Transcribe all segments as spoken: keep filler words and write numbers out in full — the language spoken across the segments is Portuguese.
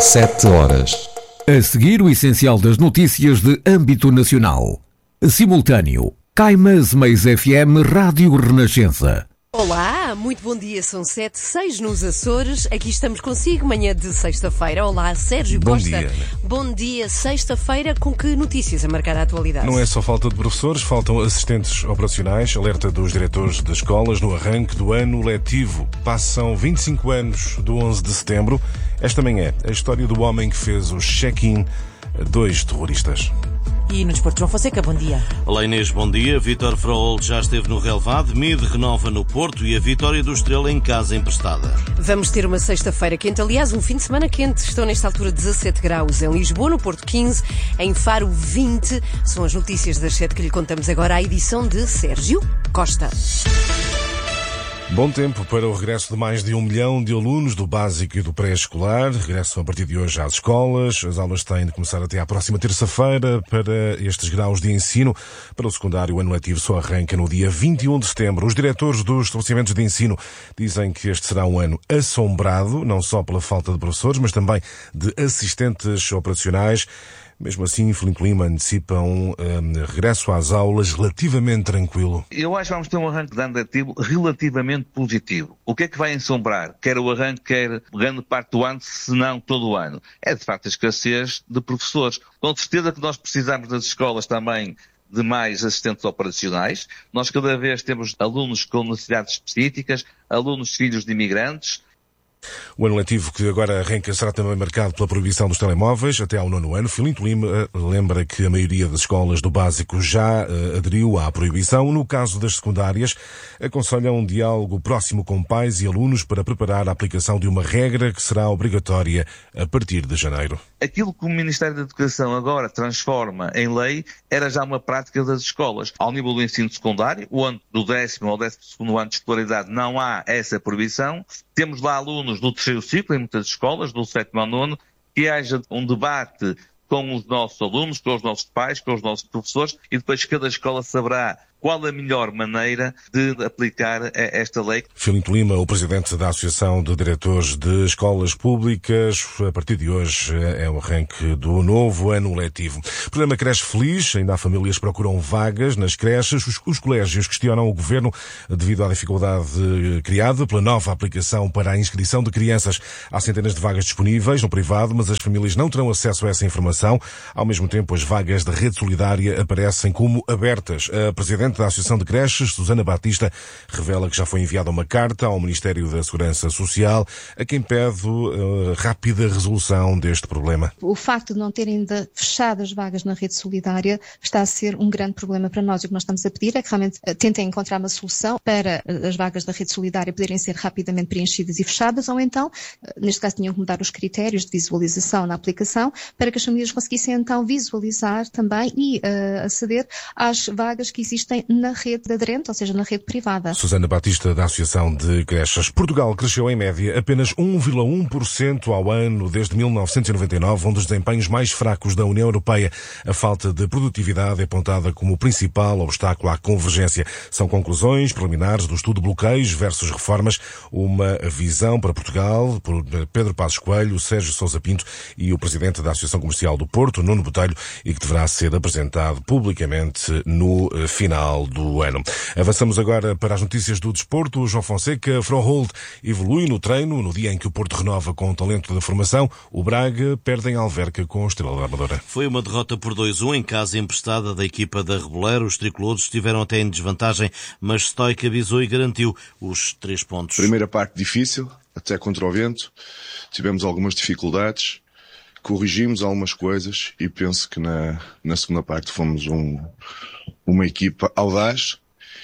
Sete horas. A seguir, o essencial das notícias de âmbito nacional. Simultâneo. Caimás Meis F M Rádio Renascença. Olá, muito bom dia, são sete, seis nos Açores, aqui estamos consigo, manhã de sexta-feira. Olá, Sérgio Bom Costa. dia, Ana. Bom dia, sexta-feira, com que notícias a marcar a atualidade? Não é só falta de professores, faltam assistentes operacionais, alerta dos diretores de escolas no arranque do ano letivo. Passam vinte e cinco anos do onze de setembro. Esta manhã, a história do homem que fez o check-in a dois terroristas. E no Desporto, João Fonseca, bom dia. Olá Inês, bom dia. Vítor Frol já esteve no relevado, Mide renova no Porto e a vitória do Estrela em casa emprestada. Vamos ter uma sexta-feira quente, aliás, um fim de semana quente. Estão nesta altura dezassete graus em Lisboa, no Porto quinze, em Faro vinte. São as notícias das sete que lhe contamos agora, a edição de Sérgio Costa. Bom tempo para o regresso de mais de um milhão de alunos do básico e do pré-escolar. Regressam a partir de hoje às escolas. As aulas têm de começar até à próxima terça-feira para estes graus de ensino. Para o secundário, o ano letivo só arranca no dia vinte e um de setembro. Os diretores dos estabelecimentos de ensino dizem que este será um ano assombrado, não só pela falta de professores, mas também de assistentes operacionais. Mesmo assim, Filipe Lima antecipa um, um regresso às aulas relativamente tranquilo. Eu acho que vamos ter um arranque de ano letivo relativamente positivo. O que é que vai ensombrar? Quer o arranque, quer grande parte do ano, se não todo o ano. É, de facto, a escassez de professores. Com certeza que nós precisamos das escolas também de mais assistentes operacionais. Nós cada vez temos alunos com necessidades específicas, alunos filhos de imigrantes. O ano letivo que agora arranca será também marcado pela proibição dos telemóveis até ao nono ano. Filipe Lima lembra que a maioria das escolas do básico já uh, aderiu à proibição. No caso das secundárias, aconselha um diálogo próximo com pais e alunos para preparar a aplicação de uma regra que será obrigatória a partir de janeiro. Aquilo que o Ministério da Educação agora transforma em lei era já uma prática das escolas. Ao nível do ensino secundário, o ano do décimo ao décimo segundo ano de escolaridade não há essa proibição. Temos lá alunos do terceiro ciclo, em muitas escolas, do sétimo ao nono, que haja um debate com os nossos alunos, com os nossos pais, com os nossos professores, e depois cada escola saberá qual a melhor maneira de aplicar esta lei. Filipe Lima, o presidente da Associação de Diretores de Escolas Públicas, a partir de hoje é o arranque do novo ano letivo. O programa Creche Feliz, ainda há famílias que procuram vagas nas creches. Os, os colégios questionam o governo devido à dificuldade criada pela nova aplicação para a inscrição de crianças. Há centenas de vagas disponíveis no privado, mas as famílias não terão acesso a essa informação. Ao mesmo tempo, as vagas da rede solidária aparecem como abertas. A presidente da Associação de Creches, Susana Batista, revela que já foi enviada uma carta ao Ministério da Segurança Social a quem pede uh, rápida resolução deste problema. O facto de não terem ainda fechado as vagas na rede solidária está a ser um grande problema para nós. E o que nós estamos a pedir é que realmente tentem encontrar uma solução para as vagas da rede solidária poderem ser rapidamente preenchidas e fechadas, ou então, neste caso, tinham que mudar os critérios de visualização na aplicação para que as famílias conseguissem então visualizar também e uh, aceder às vagas que existem na rede aderente, ou seja, na rede privada. Susana Batista, da Associação de Creches. Portugal cresceu em média apenas um vírgula um por cento ao ano desde mil novecentos e noventa e nove, um dos desempenhos mais fracos da União Europeia. A falta de produtividade é apontada como o principal obstáculo à convergência. São conclusões preliminares do estudo Bloqueios versus Reformas, uma visão para Portugal, por Pedro Passos Coelho, Sérgio Sousa Pinto e o presidente da Associação Comercial do Porto, Nuno Botelho, e que deverá ser apresentado publicamente no final do ano. Avançamos agora para as notícias do desporto. O João Fonseca, Froholt evolui no treino. No dia em que o Porto renova com o talento da formação, o Braga perde em Alverca com a Estrela da Amadora. Foi uma derrota por dois a um em casa emprestada da equipa da Reboleira. Os tricolores estiveram até em desvantagem, mas Stoic avisou e garantiu os três pontos. Primeira parte difícil, até contra o vento. Tivemos algumas dificuldades. Corrigimos algumas coisas e penso que na, na segunda parte fomos um, uma equipa audaz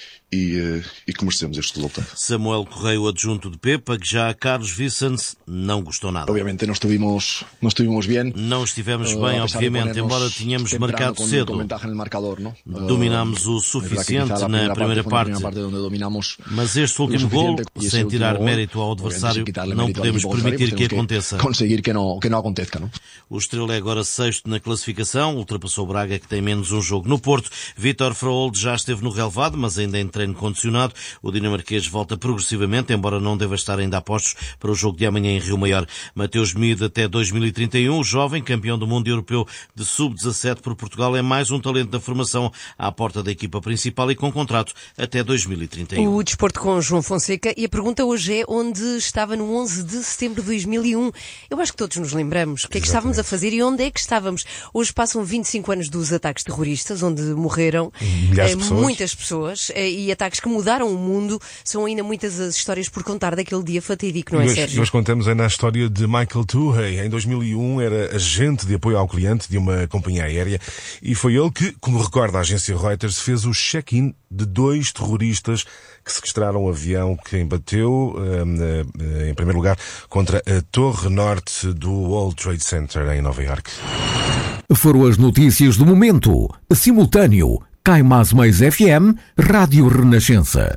e, e que merecemos este resultado. Samuel Correia, o adjunto de Pepa, que já Carlos Vicens não gostou nada. Obviamente não estivemos, não estivemos bem. Não estivemos bem, uh, obviamente, embora tínhamos marcado cedo. Marcador, ¿no? Uh, Dominámos o suficiente na primeira, primeira parte, parte mas este último gol, sem tirar mérito ao adversário, não podemos permitir que aconteça. Conseguir que não, que não aconteça, não? O Estrela é agora sexto na classificação, ultrapassou o Braga, que tem menos um jogo. No Porto, Vítor Frol já esteve no relevado, mas ainda em treino condicionado. O dinamarquês volta progressivamente, embora não deva estar ainda a postos para o jogo de amanhã em Rio Maior. Mateus Mide até dois mil e trinta e um, o jovem campeão do mundo europeu de sub dezassete por Portugal, é mais um talento da formação à porta da equipa principal e com contrato até dois mil e trinta e um. O desporto com João Fonseca, e a pergunta hoje é onde estava no onze de setembro de dois mil e um. Eu acho que todos nos lembramos o que é que estávamos a fazer e onde é que estávamos. Hoje passam vinte e cinco anos dos ataques terroristas, onde morreram Milhares eh, de pessoas. muitas pessoas eh, e ataques que mudaram o mundo. São ainda muitas as histórias por contar daquele dia fatídico, não é, nós, Sérgio? Nós contamos ainda a história de Michael Tuhey. Em dois mil e um era agente de apoio ao cliente de uma companhia aérea e foi ele que, como recorda a agência Reuters, fez o check-in de dois terroristas que sequestraram um avião que embateu, em primeiro lugar, contra a Torre Norte do World Trade Center em Nova Iorque. Foram as notícias do momento. Simultâneo. Cai Mais Mais F M, Rádio Renascença.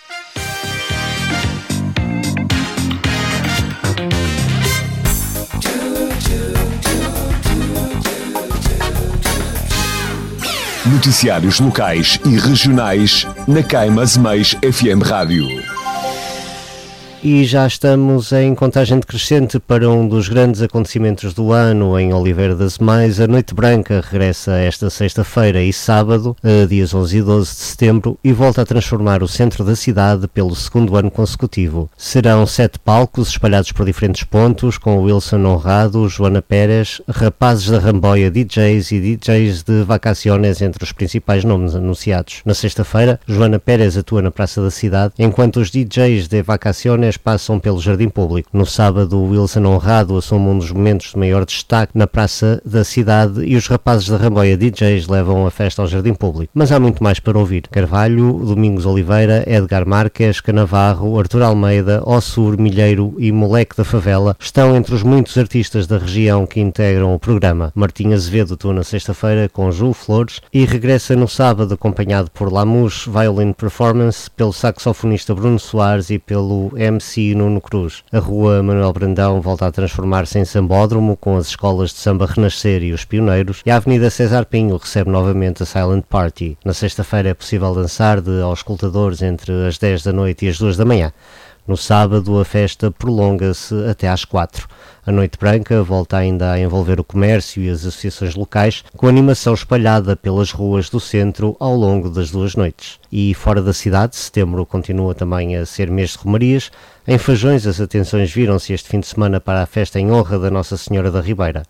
Noticiários locais e regionais na Cai Mais Mais F M Rádio. E já estamos em contagem decrescente para um dos grandes acontecimentos do ano em Oliveira das Mães. A Noite Branca regressa esta sexta-feira e sábado, dias onze e doze de setembro, e volta a transformar o centro da cidade pelo segundo ano consecutivo. Serão sete palcos espalhados por diferentes pontos, com Wilson Honrado, Joana Pérez, Rapazes da Ramboia, D Js e D Js de Vacaciones entre os principais nomes anunciados. Na sexta-feira, Joana Pérez atua na Praça da Cidade, enquanto os D Js de Vacaciones passam pelo Jardim Público. No sábado, o Wilson Honrado assume um dos momentos de maior destaque na Praça da Cidade e os Rapazes da Ramboia D Js levam a festa ao Jardim Público. Mas há muito mais para ouvir. Carvalho, Domingos Oliveira, Edgar Marques, Canavarro, Artur Almeida, Ossur, Milheiro e Moleque da Favela estão entre os muitos artistas da região que integram o programa. Martim Azevedo atua na sexta-feira com Ju Flores e regressa no sábado acompanhado por Lamus Violin Performance, pelo saxofonista Bruno Soares e pelo M C Nuno Cruz. A Rua Manuel Brandão volta a transformar-se em sambódromo, com as escolas de samba Renascer e os Pioneiros, e a Avenida César Pinho recebe novamente a Silent Party. Na sexta-feira é possível dançar de auscultadores entre as dez da noite e as duas da manhã. No sábado a festa prolonga-se até às quatro. A Noite Branca volta ainda a envolver o comércio e as associações locais, com animação espalhada pelas ruas do centro ao longo das duas noites. E fora da cidade, setembro continua também a ser mês de romarias. Em Fajões, as atenções viram-se este fim de semana para a festa em honra da Nossa Senhora da Ribeira.